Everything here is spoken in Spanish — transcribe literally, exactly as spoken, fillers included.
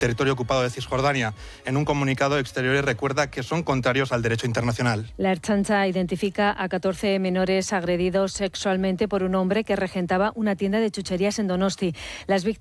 territorio ocupado de Cisjordania. En un comunicado, Exteriores recuerda que son contrarios al derecho internacional. La Ertzaintza identifica a catorce menores agredidos sexualmente por un hombre que regentaba una tienda de chucherías en Donosti. Las víctimas